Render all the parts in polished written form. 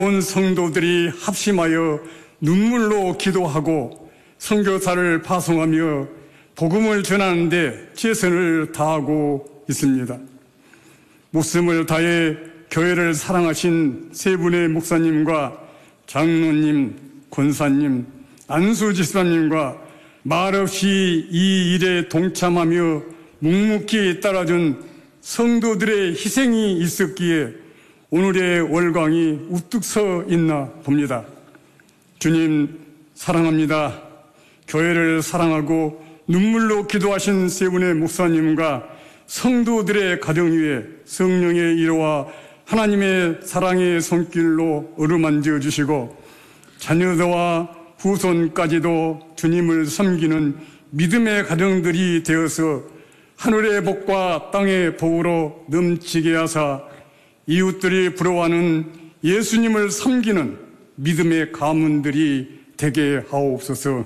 온 성도들이 합심하여 눈물로 기도하고 선교사를 파송하며 복음을 전하는 데 최선을 다하고 있습니다. 목숨을 다해 교회를 사랑하신 세 분의 목사님과 장로님, 권사님, 안수집사님과 말없이 이 일에 동참하며 묵묵히 따라준 성도들의 희생이 있었기에 오늘의 월광이 우뚝 서 있나 봅니다. 주님 사랑합니다. 교회를 사랑하고 눈물로 기도하신 세 분의 목사님과 성도들의 가정 위에 성령의 일호와 하나님의 사랑의 손길로 어루만져 주시고 자녀들과 후손까지도 주님을 섬기는 믿음의 가정들이 되어서 하늘의 복과 땅의 복으로 넘치게 하사 이웃들이 부러워하는 예수님을 섬기는 믿음의 가문들이 되게 하옵소서.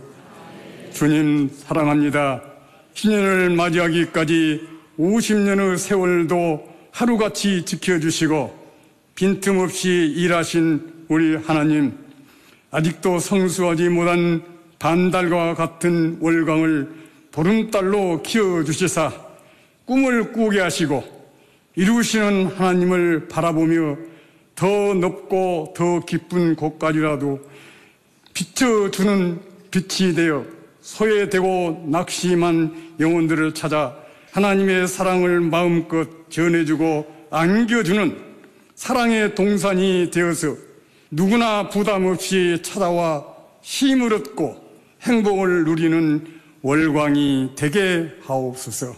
주님 사랑합니다. 신년을 맞이하기까지 50년의 세월도 하루같이 지켜주시고 빈틈없이 일하신 우리 하나님, 아직도 성수하지 못한 반달과 같은 월광을 보름달로 키워주시사 꿈을 꾸게 하시고 이루시는 하나님을 바라보며 더 높고 더 깊은 곳까지라도 비춰주는 빛이 되어 소외되고 낙심한 영혼들을 찾아 하나님의 사랑을 마음껏 전해주고 안겨주는 사랑의 동산이 되어서 누구나 부담 없이 찾아와 힘을 얻고 행복을 누리는 월광이 되게 하옵소서.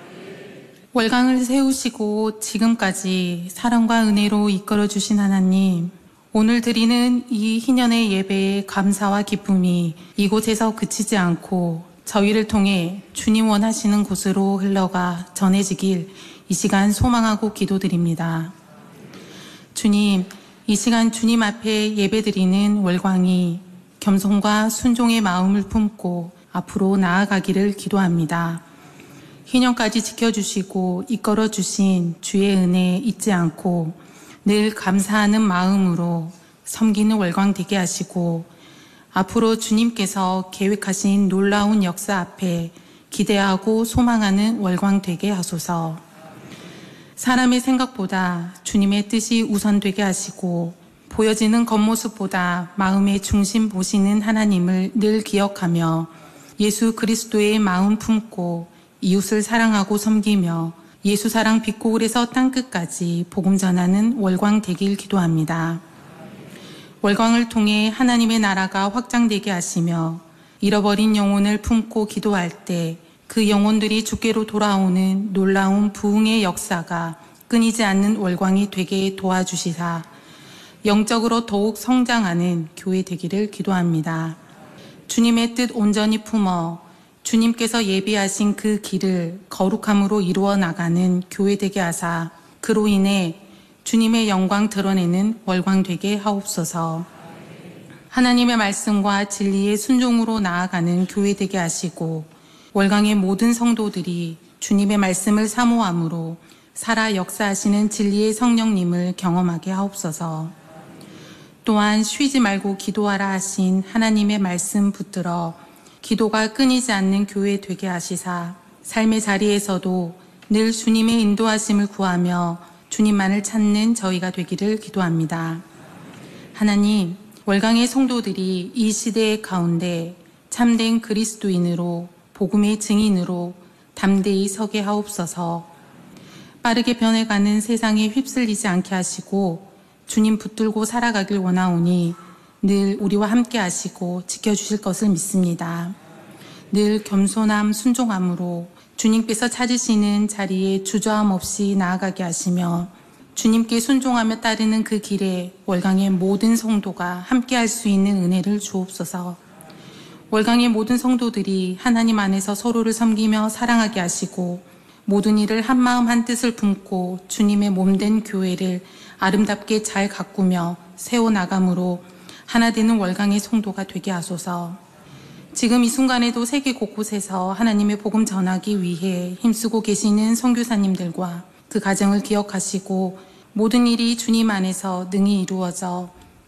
월광을 세우시고 지금까지 사랑과 은혜로 이끌어 주신 하나님, 오늘 드리는 이 희년의 예배의 감사와 기쁨이 이곳에서 그치지 않고 저희를 통해 주님 원하시는 곳으로 흘러가 전해지길 이 시간 소망하고 기도드립니다. 주님, 이 시간 주님 앞에 예배드리는 월광이 겸손과 순종의 마음을 품고 앞으로 나아가기를 기도합니다. 희년까지 지켜주시고 이끌어주신 주의 은혜 잊지 않고 늘 감사하는 마음으로 섬기는 월광 되게 하시고 앞으로 주님께서 계획하신 놀라운 역사 앞에 기대하고 소망하는 월광 되게 하소서. 사람의 생각보다 주님의 뜻이 우선되게 하시고 보여지는 겉모습보다 마음의 중심 보시는 하나님을 늘 기억하며 예수 그리스도의 마음 품고 이웃을 사랑하고 섬기며 예수 사랑 빛고울에서 땅끝까지 복음 전하는 월광 되길 기도합니다. 월광을 통해 하나님의 나라가 확장되게 하시며 잃어버린 영혼을 품고 기도할 때 그 영혼들이 주께로 돌아오는 놀라운 부흥의 역사가 끊이지 않는 월광이 되게 도와주시사 영적으로 더욱 성장하는 교회 되기를 기도합니다. 주님의 뜻 온전히 품어 주님께서 예비하신 그 길을 거룩함으로 이루어 나가는 교회 되게 하사 그로 인해 주님의 영광 드러내는 월광 되게 하옵소서. 하나님의 말씀과 진리의 순종으로 나아가는 교회 되게 하시고 월광의 모든 성도들이 주님의 말씀을 사모함으로 살아 역사하시는 진리의 성령님을 경험하게 하옵소서. 또한 쉬지 말고 기도하라 하신 하나님의 말씀 붙들어 기도가 끊이지 않는 교회 되게 하시사 삶의 자리에서도 늘 주님의 인도하심을 구하며 주님만을 찾는 저희가 되기를 기도합니다. 하나님, 월광의 성도들이 이 시대의 가운데 참된 그리스도인으로 복음의 증인으로 담대히 서게 하옵소서. 빠르게 변해가는 세상에 휩쓸리지 않게 하시고 주님 붙들고 살아가길 원하오니 늘 우리와 함께 하시고 지켜주실 것을 믿습니다. 늘 겸손함, 순종함으로 주님께서 찾으시는 자리에 주저함 없이 나아가게 하시며 주님께 순종하며 따르는 그 길에 월광의 모든 성도가 함께 할 수 있는 은혜를 주옵소서. 월광의 모든 성도들이 하나님 안에서 서로를 섬기며 사랑하게 하시고 모든 일을 한마음 한뜻을 품고 주님의 몸된 교회를 아름답게 잘 가꾸며 세워나감으로 하나 되는 월광의 성도가 되게 하소서. 지금 이 순간에도 세계 곳곳에서 하나님의 복음 전하기 위해 힘쓰고 계시는 선교사님들과 그 가정을 기억하시고 모든 일이 주님 안에서 능히 이루어져